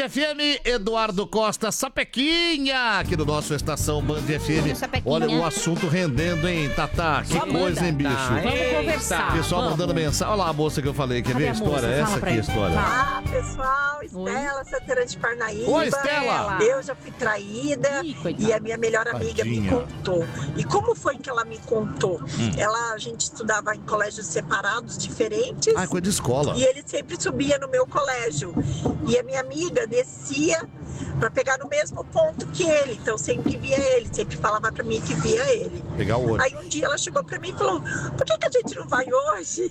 FM, Eduardo Costa, Sapequinha, aqui no nosso Estação Band FM. Olha o assunto rendendo, hein, Tatá? Que coisa, hein, bicho? Vamos conversar. Pessoal mandando mensagem. Olha lá a moça que eu falei. Quer ver a história? Essa aqui é a história. Ah, pessoal, Estela, Santana de Parnaíba. Oi, Estela. Eu já fui traída e a minha melhor amiga me contou. E como foi que ela me contou? A gente estudava em colégios separados, diferentes. Ah, coisa de escola. E ele sempre subia no meu colégio. E a minha amiga descia para pegar no mesmo ponto que ele. Então sempre via ele, sempre falava para mim que via ele. Pegar o olho. Aí um dia ela chegou para mim e falou: por que a gente não vai hoje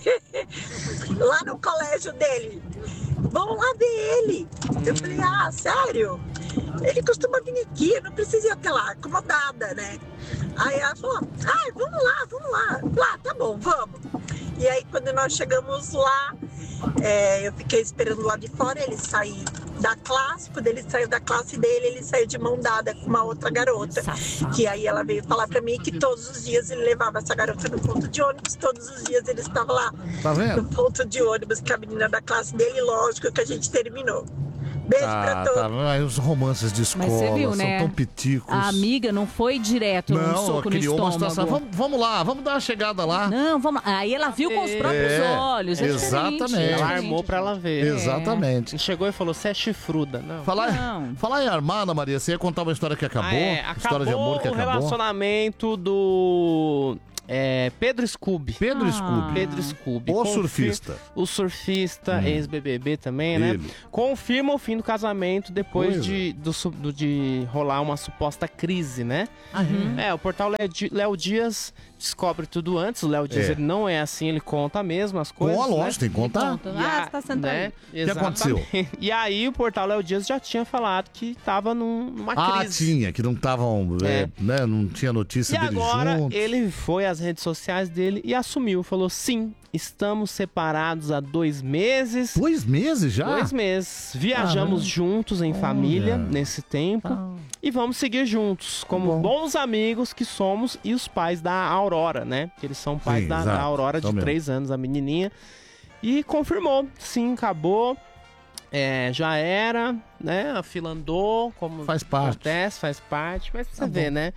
lá no colégio dele? Vamos lá ver ele. Eu falei: ah, sério? Ele costuma vir aqui, eu não preciso ir até lá, acomodada, né? Aí ela falou: ah, vamos lá. Lá, tá bom, vamos. E aí quando nós chegamos lá, eu fiquei esperando lá de fora ele sair da classe. Quando ele saiu da classe dele, ele saiu de mão dada com uma outra garota. Que aí ela veio falar pra mim que todos os dias ele levava essa garota no ponto de ônibus, todos os dias ele estava lá no ponto de ônibus com a menina da classe dele. Lógico que a gente terminou. Beijo pra todos. Tá. Os romances de escola Mas você viu, né? são tão piticos. A amiga não foi direto num soco no criou uma estômago. situação. Vamos lá, vamos dar uma chegada lá. Não, vamos lá. Aí ela viu com os próprios olhos. É exatamente. diferente. Ela armou pra ela ver. Exatamente. Chegou e falou: você é chifruda. Não. Falar em armar, Ana Maria, você ia contar uma história que acabou? História de amor que o acabou? Relacionamento do... Pedro Scooby. Pedro Scooby. O surfista. O surfista, ex-BBB também, né? Confirma o fim do casamento depois de rolar uma suposta crise, né? O portal Léo Dias descobre tudo antes. O Léo Dias ele não é assim, ele conta mesmo as coisas. Lógico, tem que contar. Você tá sentando aí. O que aconteceu? E aí o portal Léo Dias já tinha falado que tava numa crise. Que não estavam, né? Não tinha notícia deles juntos. E agora ele foi às redes sociais dele e assumiu, falou: sim, estamos separados há 2 meses. 2 meses já? 2 meses. Viajamos juntos em família nesse tempo e vamos seguir juntos, como bons amigos que somos, e os pais da Aurora, né? Que eles são pais da Aurora de 3 anos, a menininha. E confirmou, sim, acabou. Já era, né? A fila andou, como faz parte. Acontece, faz parte, mas pra você ver, né?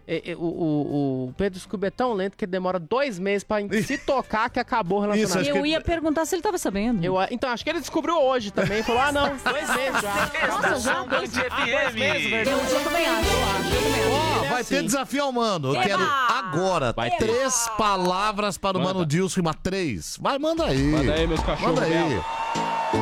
O Pedro Scooby é tão lento que ele demora 2 meses pra se tocar que acabou o relacionamento. Eu ia perguntar se ele tava sabendo. Então, acho que ele descobriu hoje também. Falou: ah, não, 2 meses já. Nossa, já 2 meses, verdade. Eu também acho. Vai ter desafio ao Mano. Eu quero agora 3 palavras para o Mano Dilson. Uma 3. Vai, manda aí. Manda aí, meus cachorros. Manda aí.